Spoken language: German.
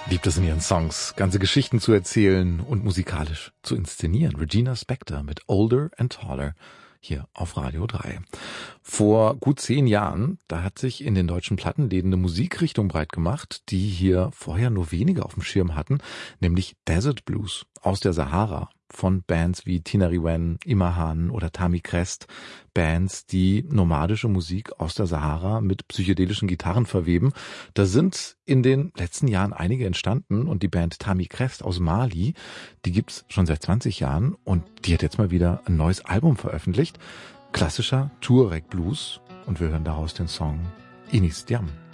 Liebt es in ihren Songs, ganze Geschichten zu erzählen und musikalisch zu inszenieren. Regina Spektor mit Older and Taller hier auf Radio 3. Vor gut 10 Jahren, da hat sich in den deutschen Plattenläden eine Musikrichtung breit gemacht, die hier vorher nur wenige auf dem Schirm hatten, nämlich Desert Blues aus der Sahara. Von Bands wie Tinariwen, Imahan oder Tami Crest. Bands, die nomadische Musik aus der Sahara mit psychedelischen Gitarren verweben. Da sind in den letzten Jahren einige entstanden und die Band Tami Crest aus Mali, die gibt's schon seit 20 Jahren und die hat jetzt mal wieder ein neues Album veröffentlicht. Klassischer Tuareg Blues und wir hören daraus den Song Inis Diam.